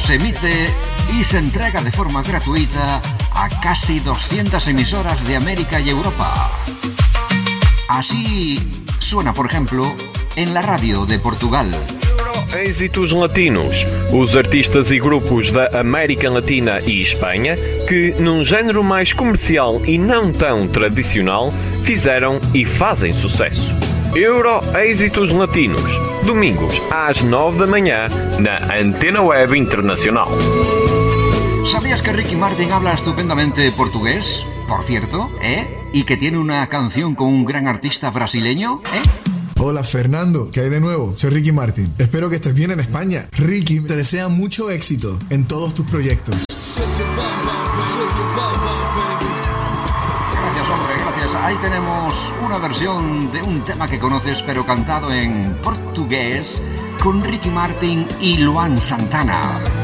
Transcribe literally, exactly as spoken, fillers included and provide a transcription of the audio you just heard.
se emite y se entrega de forma gratuita a casi doscientas emisoras de América y Europa. Así suena, por ejemplo, en la radio de Portugal. Êxitos latinos, os artistas e grupos da América Latina e Espanha que, num género mais comercial e não tão tradicional, fizeram e fazem sucesso. Euro Êxitos Latinos, domingos às nove da manhã na Antena Web Internacional. ¿Sabías que Ricky Martin habla estupendamente portugués? Por cierto, ¿eh? Y que tiene una canción con un gran artista brasileño, ¿eh? Hola Fernando, ¿qué hay de nuevo? Soy Ricky Martin. Espero que estés bien en España. Ricky te desea mucho éxito en todos tus proyectos. Gracias, hombre, gracias. Ahí tenemos una versión de un tema que conoces, pero cantado en portugués con Ricky Martin y Luan Santana.